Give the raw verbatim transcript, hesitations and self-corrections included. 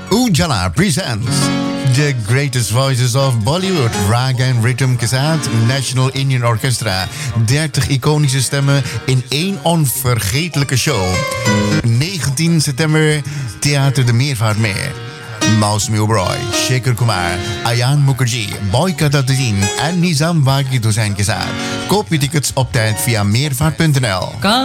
Ujala presents The Greatest Voices of Bollywood, Raga en Rhythm के साथ National Indian Orchestra. dertig iconische stemmen in één onvergetelijke show. negentien september, Theater de Meervaartmeer. Mausmi Oberoi, Shekhar Kumar, Ayan Mukherjee, Boyka Datuddin en Nizam Wagid Hussain के साथ. Koop je tickets op tijd via meervaart punt n l.